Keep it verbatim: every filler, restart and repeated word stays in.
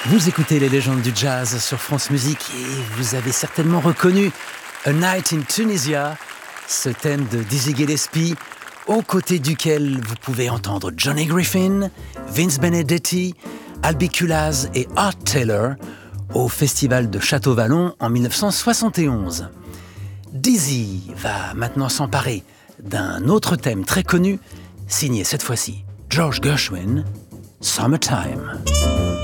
Vous écoutez les légendes du jazz sur France Musique et vous avez certainement reconnu A Night in Tunisia, ce thème de Dizzy Gillespie, aux côtés duquel vous pouvez entendre Johnny Griffin, Vince Benedetti, Albi Kulaz et Art Taylor au Festival de Château-Vallon en dix-neuf cent soixante et onze. Dizzy va maintenant s'emparer d'un autre thème très connu, signé cette fois-ci George Gershwin, Summertime.